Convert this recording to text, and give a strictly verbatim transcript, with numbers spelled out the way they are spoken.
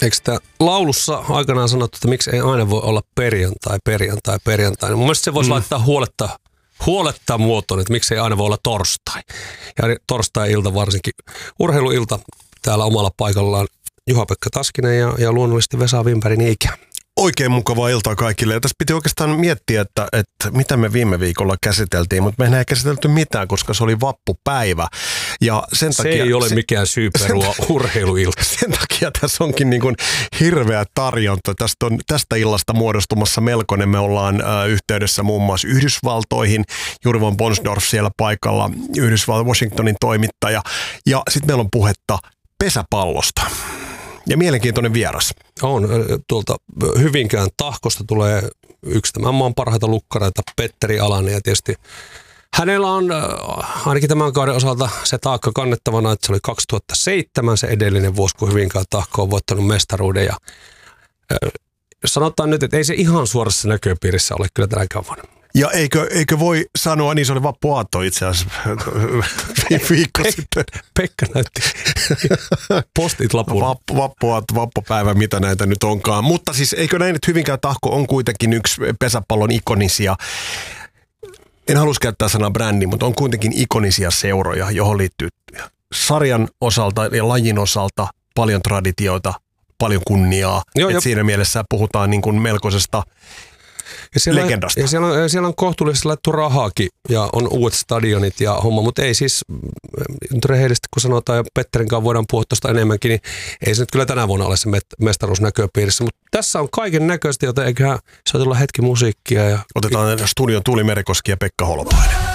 Eikö sitä laulussa aikanaan sanottu, että miksi ei aina voi olla perjantai, perjantai, perjantai. Mun mielestä se voisi mm. laittaa huoletta, huoletta muotoon, että miksi ei aina voi olla torstai. Ja torstai-ilta varsinkin. Urheiluilta täällä omalla paikallaan Juha-Pekka Taskinen ja, ja luonnollisesti Vesa Wimbergin ikä. Oikein mukavaa iltaa kaikille. Ja tässä piti oikeastaan miettiä, että, että mitä me viime viikolla käsiteltiin, mutta me ei käsitelty mitään, koska se oli vappupäivä. Ja sen se takia, ei ole se, mikään syy perua urheiluilta. Sen takia tässä onkin niin kuin hirveä tarjonta. Tästä, on, tästä illasta muodostumassa melkoinen. Me ollaan äh, yhteydessä muun muassa Yhdysvaltoihin. Juri von Bonsdorf siellä paikalla, Yhdysvaltojen Washingtonin toimittaja. Ja sitten meillä on puhetta pesäpallosta. Ja mielenkiintoinen vieras. On. Tuolta Hyvinkään Tahkosta tulee yksi tämän maan parhaita lukkareita, Petteri Alanen. Ja tietysti hänellä on ainakin tämän kauden osalta se taakka kannettavana, että se oli kaksituhattaseitsemän se edellinen vuosi, kun Hyvinkään Tahko on voittanut mestaruuden. Ja sanotaan nyt, että ei se ihan suorassa näköpiirissä ole kyllä tänäkään vuonna. Ja eikö, eikö voi sanoa, niin se oli vappuaatto itse asiassa viikko Pek- sitten. Pekka näytti postit lapulla. Vappu, vappuaatto, vappupäivä, mitä näitä nyt onkaan. Mutta siis eikö näin, että Hyvinkään Tahko on kuitenkin yksi pesäpallon ikonisia, en halus käyttää sanaa brändi, mutta on kuitenkin ikonisia seuroja, johon liittyy sarjan osalta ja lajin osalta paljon traditioita, paljon kunniaa. Joo, et siinä mielessä puhutaan niin kuin melkoisesta ja siellä, legendasta. Ja siellä on, siellä on kohtuullisesti laittu rahaakin ja on uudet stadionit ja homma, mutta ei siis, nyt rehellisesti kun sanotaan ja Petterin kanssa voidaan puhua tuosta enemmänkin, niin ei se nyt kyllä tänä vuonna ole se mestaruus näköpiirissä, mutta tässä on kaiken näköistä, joten eiköhän saa tulla hetki musiikkia. Ja otetaan studion Tuuli Merikoski ja Pekka Holopainen.